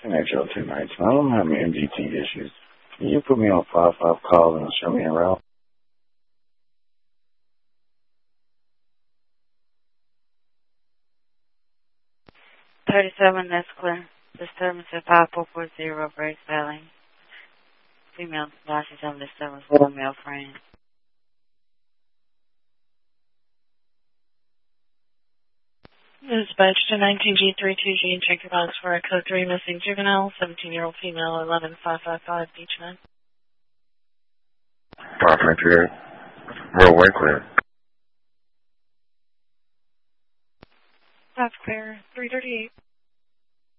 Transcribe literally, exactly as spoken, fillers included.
N H L two nights. I don't have any M D T issues. Can you put me on five five call and show me a route? thirty-seven, that's clear. Disturbance at five four four zero, Grace Valley. Female Nashi seven disturbance with a male friend. Dispatch to nineteen G thirty-two G and check your box for a code three missing juvenile, seventeen-year-old female, eleven five five five, Beachman. five nine three eight. Roadway clear. That's clear. three thirty-eight.